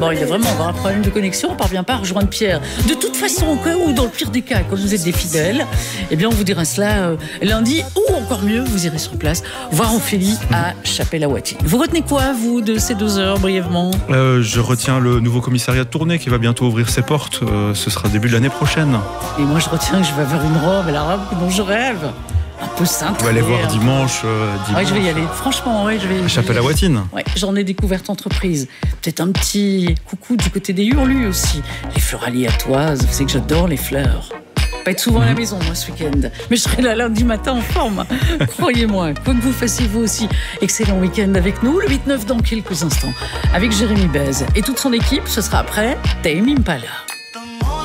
Bon, il va vraiment avoir un problème de connexion, on ne parvient pas à rejoindre Pierre. De toute façon, au cas où, dans le pire des cas, quand vous êtes des fidèles, eh bien, on vous dira cela lundi, ou encore mieux, vous irez sur place voir Ophélie à Chapelle-la-Watine. Vous retenez quoi, vous, de ces 2 heures, brièvement ? Je retiens le nouveau commissariat de Tournai qui va bientôt ouvrir ses portes. Ce sera début de l'année prochaine. Et moi, je retiens que je vais avoir une robe, la robe dont je rêve. Un peu simple. On va aller voir dimanche. Ouais, je vais y aller. Franchement, ouais, je vais. À Chapelle-la-Watine. Ouais, j'en ai découverte entreprise. Peut-être un petit coucou du côté des Hurlus aussi. Les Fleuraliers à Toise, vous savez que j'adore les fleurs. Pas être souvent à la maison, moi, ce week-end. Mais je serai là lundi matin en forme. Croyez-moi, quoi que vous fassiez vous aussi. Excellent week-end avec nous. Le 8-9 dans quelques instants. Avec Jérémy Bez et toute son équipe, ce sera après Tame Impala.